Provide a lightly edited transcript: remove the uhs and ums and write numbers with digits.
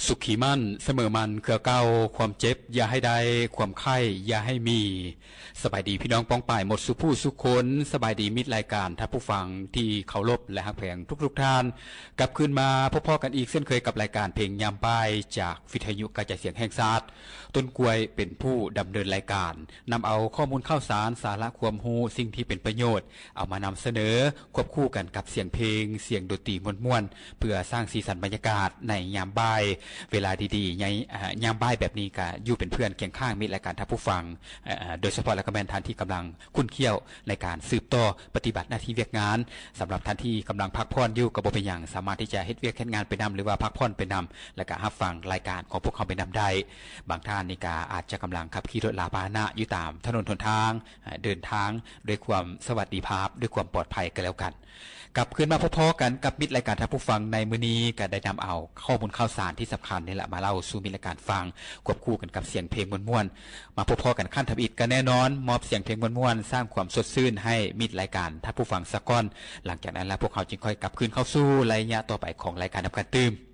สุขีมั่นเสมอมันเครือเก้าความเจ็บอย่าให้ได้ความไข้อย่าให้มีสบายดีพี่น้องป้องป่ายหมดสุผู้สุคนสบายดีมิตรรายการท่านผู้ฟังที่เคารพและฮักแพงทุกท่านกลับคืนมาพบกันอีกเช่นเคยกับรายการเพลงยามป้ายจากวิทยุกระจายเสียงแห่งชาติต้นกล้วยเป็นผู้ดำเนินรายการนำเอาข้อมูลข่าวสารสาระความรู้สิ่งที่เป็นประโยชน์เอามานำเสนอควบคู่กันกับเสียงเพลงเสียงดนตรีม่วนๆเพื่อสร้างสีสันบรรยากาศในยามบ่ายเวลาดีๆยามบ่ายแบบนี้ก็อยู่เป็นเพื่อนเคียงข้างมิตรรายการท่านผู้ฟังโดยเฉพาะและก็แม่นท่านที่กำลังคุ้นเคี่ยวในการสืบต่อปฏิบัติหน้าที่เวียกงานสำหรับท่านที่กำลังพักผ่อนอยู่ก็บ่เป็นหยังสามารถที่จะเฮ็ดเวียกเฮ็ดงานไปนำหรือว่าพักผ่อนไปนำแล้วก็รับฟังรายการของพวกเขาไปนำได้บางท่านนี่ก็อาจจะกำลังขับขี่รถลาพาหนะอยู่ตามถนนหนทางเดินทางด้วยความสวัสดิภาพด้วยความปลอดภัยกันแล้วกันกลับคืนมาพบกันกับมิตรรายการท่านผู้ฟังในมื้อนี้ก็ได้นำเอาข้อมูลข่าวสารที่สำคัญนี่แหละมาเล่าสู่มิตรรายการฟังควบคู่กันกับเสียงเพลงม่วนๆมาพบกันขั้นทำอิฐกันแน่นอนมอบเสียงเพลงม่วนๆสร้างความสดชื่นให้มิตรรายการท่านผู้ฟังสักก้อนหลังจากนั้นแล้วพวกเขาจึงค่อยกลับคืนเข้าสู่ระยะต่อไปของรายการนำการตื่ม